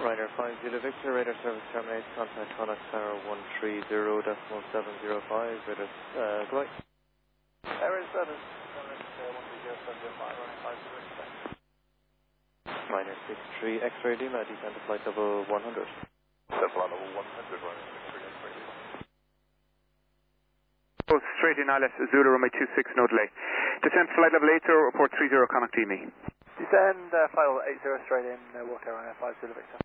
Ryder 5 Zulu Victor, radar service terminates, contact Connacht Tower 130.705, radar, goodbye. Radar service terminates 130.705, running 5 Zulu Victor. Ryder 63 X-ray Lima, descend to flight level 100. Flight level 100, running 63 X-ray Lima. Oh, straight in ILS, Zulu runway 26, no delay. Descend flight level 80, report 30, Connacht me. Descend flight level 80, straight in, water runway 5 Zulu Victor.